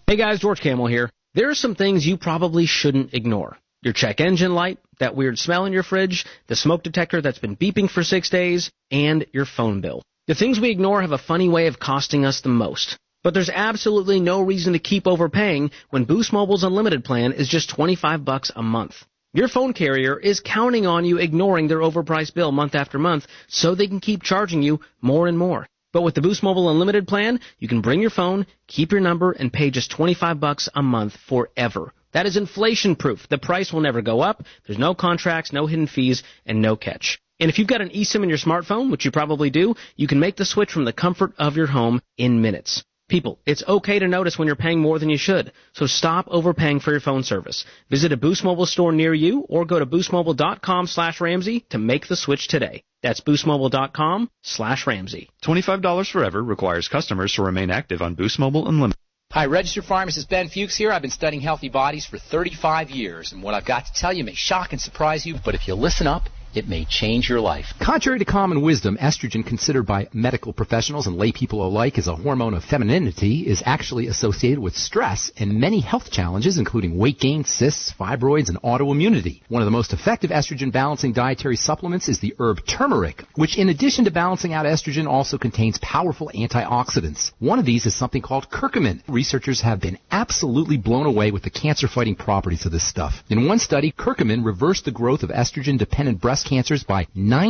Hey guys, George Camel here. There are some things you probably shouldn't ignore. Your check engine light, that weird smell in your fridge, the smoke detector that's been beeping for 6 days, and your phone bill. The things we ignore have a funny way of costing us the most. But there's absolutely no reason to keep overpaying when Boost Mobile's unlimited plan is just $25 a month. Your phone carrier is counting on you ignoring their overpriced bill month after month so they can keep charging you more and more. But with the Boost Mobile Unlimited plan, you can bring your phone, keep your number, and pay just $25 a month forever. That is inflation-proof. The price will never go up. There's no contracts, no hidden fees, and no catch. And if you've got an eSIM in your smartphone, which you probably do, you can make the switch from the comfort of your home in minutes. People, it's okay to notice when you're paying more than you should, so stop overpaying for your phone service. Visit a Boost Mobile store near you or go to boostmobile.com/Ramsey to make the switch today. That's boostmobile.com/Ramsey. $25 forever requires customers to remain active on Boost Mobile Unlimited. Hi, registered pharmacist Ben Fuchs here. I've been studying healthy bodies for 35 years, and what I've got to tell you may shock and surprise you, but if you listen up, it may change your life. Contrary to common wisdom, estrogen, considered by medical professionals and lay people alike as a hormone of femininity, is actually associated with stress and many health challenges, including weight gain, cysts, fibroids, and autoimmunity. One of the most effective estrogen-balancing dietary supplements is the herb turmeric, which in addition to balancing out estrogen also contains powerful antioxidants. One of these is something called curcumin. Researchers have been absolutely blown away with the cancer-fighting properties of this stuff. In one study, curcumin reversed the growth of estrogen-dependent breast cancers by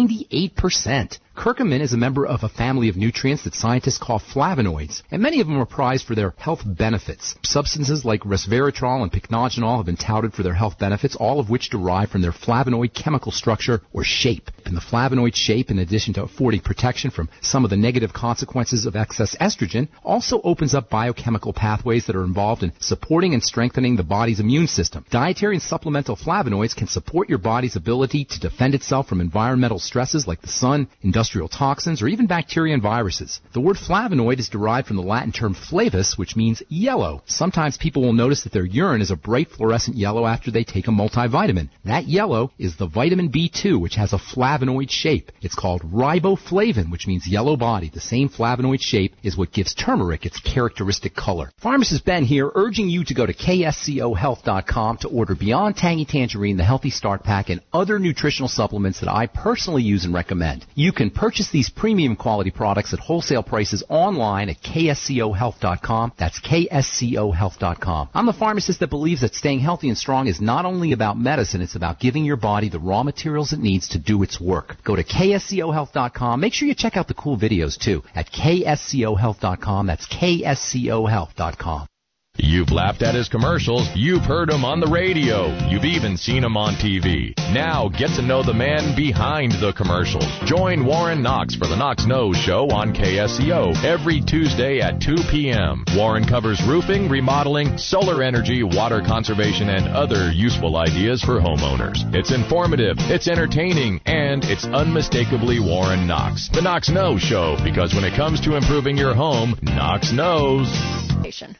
98%. Curcumin is a member of a family of nutrients that scientists call flavonoids, and many of them are prized for their health benefits. Substances like resveratrol and pycnogenol have been touted for their health benefits, all of which derive from their flavonoid chemical structure or shape. And the flavonoid shape, in addition to affording protection from some of the negative consequences of excess estrogen, also opens up biochemical pathways that are involved in supporting and strengthening the body's immune system. Dietary and supplemental flavonoids can support your body's ability to defend itself from environmental stresses like the sun, industrial toxins, or even bacteria and viruses. The word flavonoid is derived from the Latin term flavus, which means yellow. Sometimes people will notice that their urine is a bright fluorescent yellow after they take a multivitamin. That yellow is the vitamin B2, which has a flavonoid shape. It's called riboflavin, which means yellow body. The same flavonoid shape is what gives turmeric its characteristic color. Pharmacist Ben here, urging you to go to kscohealth.com to order Beyond Tangy Tangerine, the Healthy Start Pack, and other nutritional supplements that I personally use and recommend. You can purchase these premium quality products at wholesale prices online at kscohealth.com. That's kscohealth.com. I'm the pharmacist that believes that staying healthy and strong is not only about medicine, it's about giving your body the raw materials it needs to do its work. Go to kscohealth.com. Make sure you check out the cool videos too at kscohealth.com. That's kscohealth.com. You've laughed at his commercials. You've heard him on the radio. You've even seen him on TV. Now get to know the man behind the commercials. Join Warren Knox for the Knox Knows Show on KSCO every Tuesday at 2 p.m. Warren covers roofing, remodeling, solar energy, water conservation, and other useful ideas for homeowners. It's informative, it's entertaining, and it's unmistakably Warren Knox. The Knox Knows Show, because when it comes to improving your home, Knox knows.